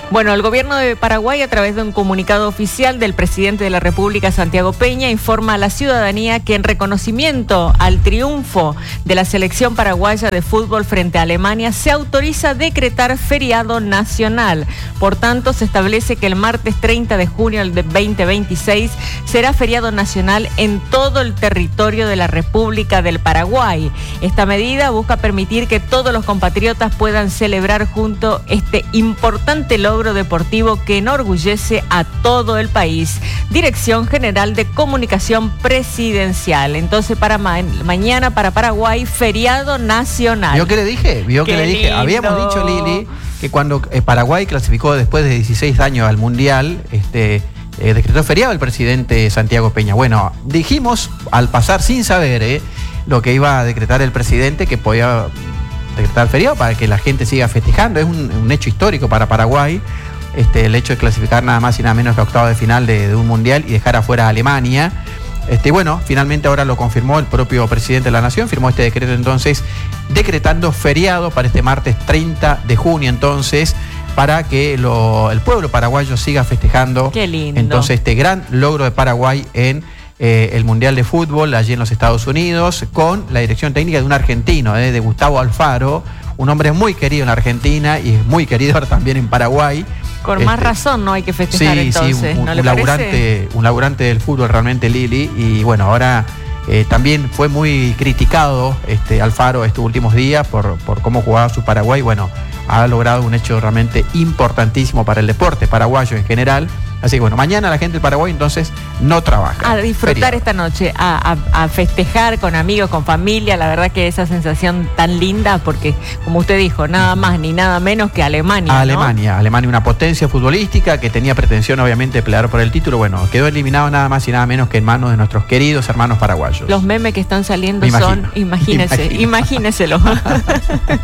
Bueno, el gobierno de Paraguay, a través de un comunicado oficial del presidente de la República, Santiago Peña, informa a la ciudadanía que en reconocimiento al triunfo de la selección paraguaya de fútbol frente a Alemania, se autoriza decretar feriado nacional. Por tanto, se establece que el martes 30 de junio del 2026 será feriado nacional en todo el territorio de la República del Paraguay. Esta medida busca permitir que todos los compatriotas puedan celebrar junto este importante logro deportivo que enorgullece a todo el país. Dirección General de Comunicación Presidencial. Entonces, para mañana, para Paraguay, feriado nacional. ¿Vio qué le dije? Habíamos dicho, Lili, que cuando Paraguay clasificó después de 16 años al Mundial, decretó feriado el presidente Santiago Peña. Bueno, dijimos al pasar sin saber lo que iba a decretar el presidente, que podía decretar feriado para que la gente siga festejando. Es un hecho histórico para Paraguay, el hecho de clasificar nada más y nada menos que a octavos de final de un mundial y dejar afuera a Alemania. Bueno, finalmente ahora lo confirmó el propio presidente de la Nación, firmó este decreto entonces, decretando feriado para este martes 30 de junio entonces, para que el pueblo paraguayo siga festejando. Qué lindo. Entonces este gran logro de Paraguay en el Mundial de Fútbol allí en los Estados Unidos, con la dirección técnica de un argentino, de Gustavo Alfaro, un hombre muy querido en Argentina y muy querido también en Paraguay. Con más razón no hay que festejar entonces, ¿no le parece? Un laburante del fútbol realmente, Lili, y bueno, ahora también fue muy criticado Alfaro estos últimos días por cómo jugaba su Paraguay. Bueno, ha logrado un hecho realmente importantísimo para el deporte paraguayo en general. Así que bueno, mañana la gente del Paraguay entonces no trabaja. A disfrutar esta noche, a festejar con amigos, con familia. La verdad que esa sensación tan linda, porque como usted dijo, nada más ni nada menos que Alemania, ¿no? Alemania, una potencia futbolística que tenía pretensión obviamente de pelear por el título. Bueno, quedó eliminado nada más y nada menos que en manos de nuestros queridos hermanos paraguayos. Los memes que están saliendo son, imagíneselo.